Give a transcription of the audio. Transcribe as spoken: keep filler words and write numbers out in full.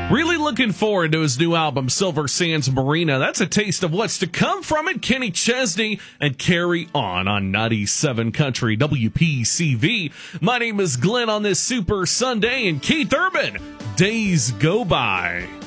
Really looking forward to his new album, Silver Sands Marina. That's a taste of what's to come from it. Kenny Chesney and Carry On on ninety-seven Country W P C V. My name is Glenn on this Super Sunday, and Keith Urban, Days Go By.